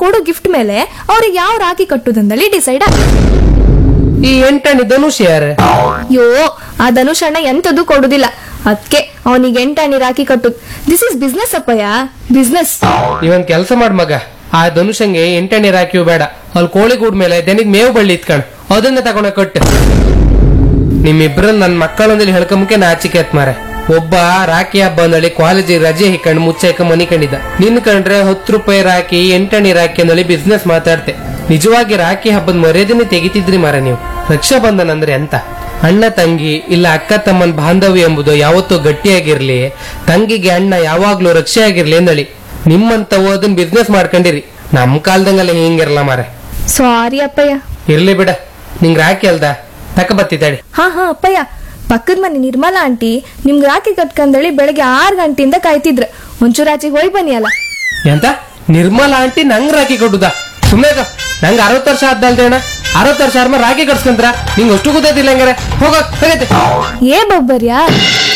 ಕೊಡೋ ಗಿಫ್ಟ್ ಮೇಲೆ ಅವ್ರಿಗೆ ಯಾವ ರಾಖಿ ಕಟ್ಟುದಂದಲ್ಲಿ ಡಿಸೈಡ್ ಈ 8 ಧನುಷ್ ಯಾರ? ಯೋ ಆ ಧನುಷ್ ಅಣ್ಣ ಎಂತದ್ದು ಕೊಡುದಿಲ್ಲ, ಅದಕ್ಕೆ ಅವನಿಗೆ 8 ರಾಖಿ ಕಟ್ಟುದ್. This is business Appayya, business. ನೀವೊಂದ್ ಕೆಲಸ ಮಾಡ್ ಮಗ, ಆ ಧನುಷಂಗೆ 8 ರಾಖಿಯು ಬೇಡ, ಅಲ್ಲಿ ಕೋಳಿ ಗೂಡ್ ಮೇಲೆ ದನಿಗ್ ಮೇವು ಬಳ್ಳಿ ಇತ್ಕಣ್ ಅದನ್ನ ತಗೊಂಡ ಕಟ್ಟು. ನಿಮ್ಮಿಬ್ರ ನನ್ ಮಕ್ಕಳೊಂದಿಗೆ ಹೇಳ್ಕೊಂಬಕ್ಕೆ ನಾಚಿಕೆ ಆತ್ ಮಾರೆ. ಒಬ್ಬ ರಾಖಿ ಹಬ್ಬ ಅಂದಳಿ ಕಾಲೇಜಿಗೆ ರಜೆ ಹಿಕ್ಕಂಡು ಮುಚ್ಚೈಕ ಮನಿ ಕಂಡಿದ್ದ. ನಿನ್ ಕಂಡ್ರೆ 10 ರೂಪಾಯಿ ರಾಖಿ 8 ರಾಖಿ ಅಂದಳಿ ಬಿಸ್ನೆಸ್ ಮಾತಾಡ್ತೆ. ನಿಜವಾಗಿ ರಾಖಿ ಹಬ್ಬದ ಮರ್ಯಾದೆನೆ ತೆಗಿತಿದ್ರಿ ಮಾರ ನೀವು. ರಕ್ಷಾ ಬಂಧನ ಅಂದ್ರೆ ಎಂತ? ಅಣ್ಣ ತಂಗಿ ಇಲ್ಲ ಅಕ್ಕ ತಮ್ಮನ್ ಬಾಂಧವ್ಯ ಎಂಬುದು ಯಾವತ್ತೂ ಗಟ್ಟಿಯಾಗಿರ್ಲಿ, ತಂಗಿಗೆ ಅಣ್ಣ ಯಾವಾಗ್ಲೂ ರಕ್ಷೆ ಆಗಿರ್ಲಿ ಎಂದಳಿ ನಿಮ್ಮಂತ ಅದನ್ನ ಬಿಸ್ನೆಸ್ ಮಾಡ್ಕೊಂಡಿರಿ. ನಮ್ ಕಾಲ್ದಂಗಲ್ಲ ಹಿಂಗಿರಲ್ಲ ಮಾರೆ. ಸಾರಿ ಅಪ್ಪಯ್ಯ. ಇರ್ಲಿ ಬಿಡ, ನಿಂಗ್ ರಾಖಿ ಅಲ್ದ ತಕ ಬತ್ತಿದ್ದಾಡಿ. ಹಾ ಅಪ್ಪಯ್ಯ, ಪಕ್ಕದ ಮನೆ ನಿರ್ಮಲಾ ಆಂಟಿ ನಿಮ್ಗೆ ರಾಖಿ ಕಟ್ಕಂದಳಿ ಬೆಳಗ್ಗೆ 6 ಗಂಟೆಯಿಂದ ಕಾಯ್ತಿದ್ರ. ಒಂಚೂರು ಆಚೆಗೆ ಹೋಯ್ ಬನ್ನಿ ಅಲ್ಲ. ಎಂತ ನಿರ್ಮಲಾ ಆಂಟಿ ನಂಗ್ ರಾಖಿ ಕೊಡುದಾ? ಸುಮ್ನೆ ನಂಗೆ 60 ವರ್ಷ ಆದ್ದಲ್ದೆ ಅಣ್ಣ. 60 ವರ್ಷ ಆದ್ಮೇಲೆ ರಾಖಿ ಕಟ್ಸ್ಕೊಂಡ್ರ ನಿಂಗ್ ಅಷ್ಟು ಗೊತ್ತಿಲ್ಲ ಹಂಗಾರೆ. ಹೋಗ ಏ ಬೊಬ್ಬರ್ಯಾ.